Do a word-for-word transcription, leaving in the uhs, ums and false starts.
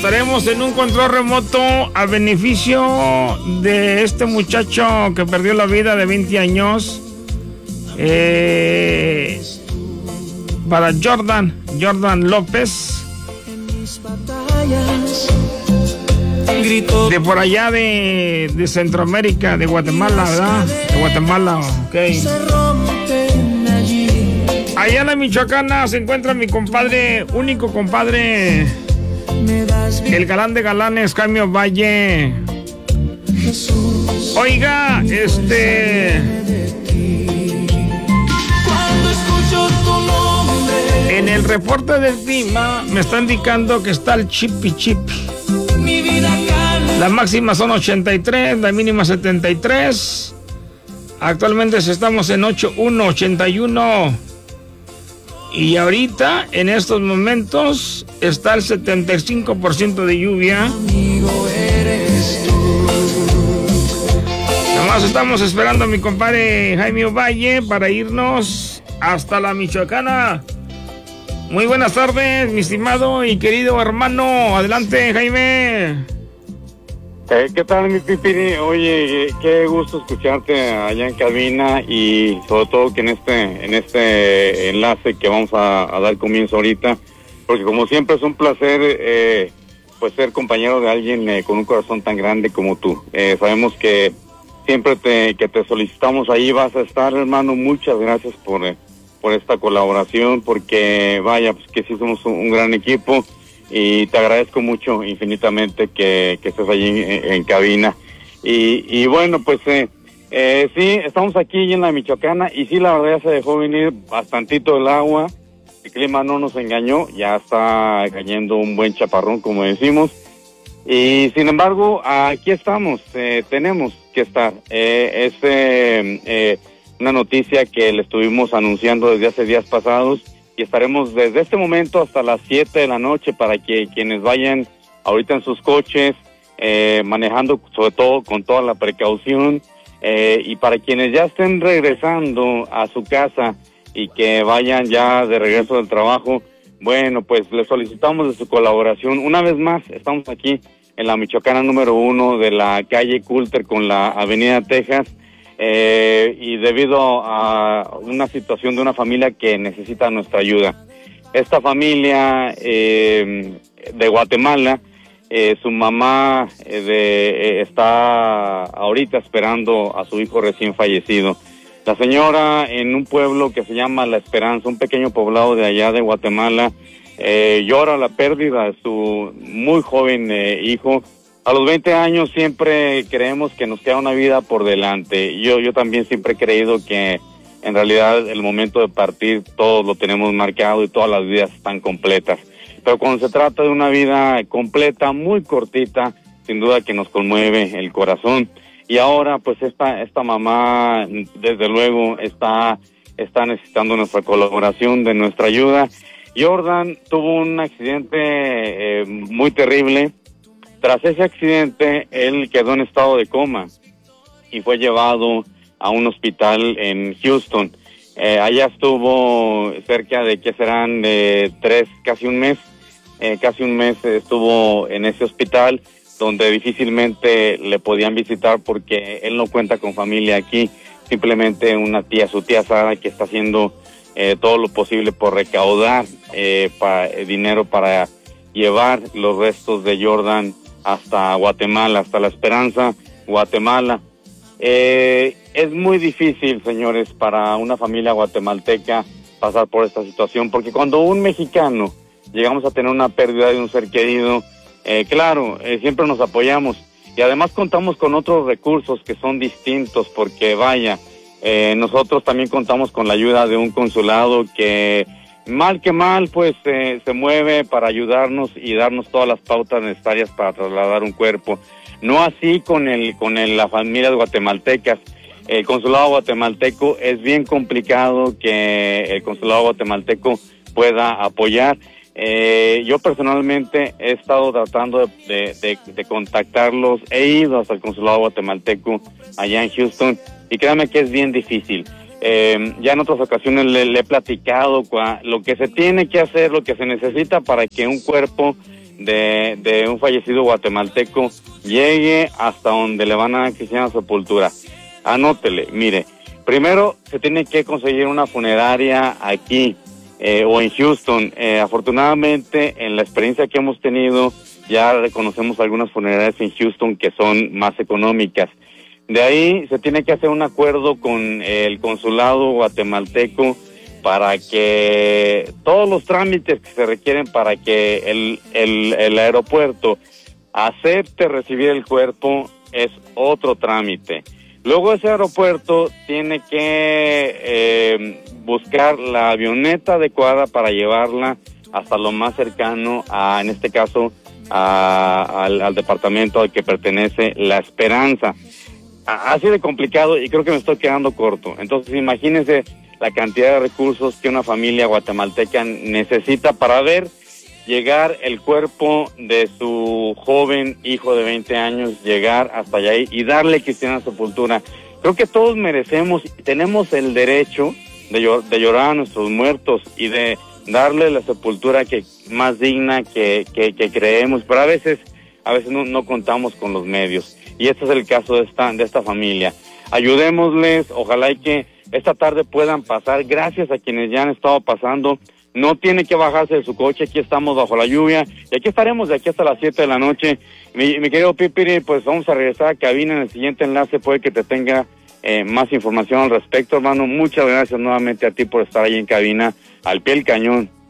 estaremos en un control remoto a beneficio de este muchacho que perdió la vida de veinte años. Eh, para Jordan, Jordan López. De por allá de, de Centroamérica, de Guatemala, ¿verdad? De Guatemala, ok. Allá en la Michoacana se encuentra mi compadre, único compadre, el galán de galanes, Jaime Valle. Oiga, este... en el reporte del clima me está indicando que está el chipi chipi. La máxima son ochenta y tres, la mínima setenta y tres. Actualmente estamos en ochenta y uno, ochenta y uno. Y ahorita, en estos momentos, está el setenta y cinco por ciento de lluvia. Nada más estamos esperando a mi compadre Jaime Valle para irnos hasta la Michoacana. Muy buenas tardes, mi estimado y querido hermano. Adelante, Jaime. Eh, ¿Qué tal, mi Pipini? Oye, qué gusto escucharte allá en cabina y sobre todo que en este en este enlace que vamos a, a dar comienzo ahorita, porque como siempre es un placer eh, pues ser compañero de alguien eh, con un corazón tan grande como tú. Eh, sabemos que siempre te, que te solicitamos ahí vas a estar, hermano. Muchas gracias por, eh, por esta colaboración, porque vaya, pues que sí somos un, un gran equipo. Y te agradezco mucho, infinitamente, que, que estés allí en, en cabina. Y, y bueno, pues eh, eh, sí, estamos aquí en la Michoacana y sí, la verdad ya se dejó venir bastantito el agua. El clima no nos engañó, ya está cayendo un buen chaparrón, como decimos. Y sin embargo, aquí estamos, eh, tenemos que estar. Eh, es eh, eh, una noticia que le estuvimos anunciando desde hace días pasados. Y estaremos desde este momento hasta las siete de la noche para que quienes vayan ahorita en sus coches, eh, manejando sobre todo con toda la precaución, eh, y para quienes ya estén regresando a su casa y que vayan ya de regreso del trabajo, bueno, pues les solicitamos de su colaboración. Una vez más, estamos aquí en la Michoacana número uno de la calle Coulter con la avenida Texas. Eh, y debido a una situación de una familia que necesita nuestra ayuda. Esta familia eh, de Guatemala, eh, su mamá eh, de, eh, está ahorita esperando a su hijo recién fallecido. La señora en un pueblo que se llama La Esperanza, un pequeño poblado de allá de Guatemala, eh, llora la pérdida de su muy joven eh, hijo. A los veinte años siempre creemos que nos queda una vida por delante. Yo yo también siempre he creído que en realidad el momento de partir todos lo tenemos marcado y todas las vidas están completas. Pero cuando se trata de una vida completa, muy cortita, sin duda que nos conmueve el corazón. Y ahora pues esta esta mamá desde luego está está necesitando nuestra colaboración, de nuestra ayuda. Jordan tuvo un accidente eh, muy terrible. Tras ese accidente, él quedó en estado de coma y fue llevado a un hospital en Houston. Eh, allá estuvo cerca de, ¿qué serán? De tres, casi un mes. Eh, casi un mes estuvo en ese hospital, donde difícilmente le podían visitar porque él no cuenta con familia aquí. Simplemente una tía, su tía Sara, que está haciendo eh, todo lo posible por recaudar eh, para, eh, dinero para llevar los restos de Jordan hasta Guatemala, hasta La Esperanza, Guatemala. Eh, es muy difícil, señores, para una familia guatemalteca pasar por esta situación, porque cuando un mexicano llegamos a tener una pérdida de un ser querido, eh, claro, eh, siempre nos apoyamos, y además contamos con otros recursos que son distintos, porque vaya, eh, nosotros también contamos con la ayuda de un consulado que mal que mal, pues eh, se mueve para ayudarnos y darnos todas las pautas necesarias para trasladar un cuerpo. No así con el con el, las familias guatemaltecas. El consulado guatemalteco es bien complicado que el consulado guatemalteco pueda apoyar. Eh, yo personalmente he estado tratando de, de, de contactarlos, he ido hasta el consulado guatemalteco allá en Houston y créanme que es bien difícil. Eh, ya en otras ocasiones le, le he platicado cua, lo que se tiene que hacer, lo que se necesita para que un cuerpo de, de un fallecido guatemalteco llegue hasta donde le van a dar cristiana sepultura. Anótele, mire, primero se tiene que conseguir una funeraria aquí eh, o en Houston. Eh, afortunadamente, en la experiencia que hemos tenido, ya reconocemos algunas funerarias en Houston que son más económicas. De ahí se tiene que hacer un acuerdo con el consulado guatemalteco para que todos los trámites que se requieren para que el, el, el aeropuerto acepte recibir el cuerpo es otro trámite. Luego ese aeropuerto tiene que eh, buscar la avioneta adecuada para llevarla hasta lo más cercano a, en este caso, a, al, al departamento al que pertenece La Esperanza. Ha sido complicado y creo que me estoy quedando corto. Entonces imagínense la cantidad de recursos que una familia guatemalteca necesita para ver llegar el cuerpo de su joven hijo de veinte años, llegar hasta allá y darle cristiana sepultura. Creo que todos merecemos y tenemos el derecho de, llor- de llorar a nuestros muertos y de darle la sepultura que más digna que, que, que creemos, pero a veces, a veces no, no contamos con los medios. Y este es el caso de esta, de esta familia. Ayudémosles, ojalá y que esta tarde puedan pasar, gracias a quienes ya han estado pasando. No tiene que bajarse de su coche, aquí estamos bajo la lluvia, y aquí estaremos de aquí hasta las siete de la noche. Mi, mi querido Pipiri, pues vamos a regresar a cabina en el siguiente enlace, puede que te tenga eh, más información al respecto, hermano. Muchas gracias nuevamente a ti por estar ahí en cabina, al pie del cañón.